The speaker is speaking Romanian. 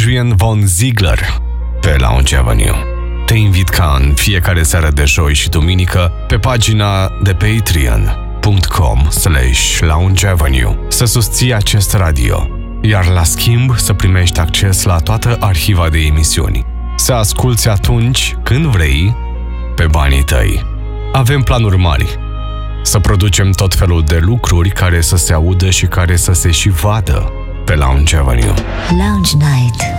Adrian Von Ziegler pe Lounge Avenue. Te invit ca în fiecare seară de joi și duminică pe pagina de patreon.com/Lounge Avenue să susții acest radio, iar la schimb să primești acces la toată arhiva de emisiuni. Să asculți atunci când vrei, pe banii tăi. Avem planuri mari. Să producem tot felul de lucruri care să se audă și care să se și vadă pe Lounge Avenue. Lounge Night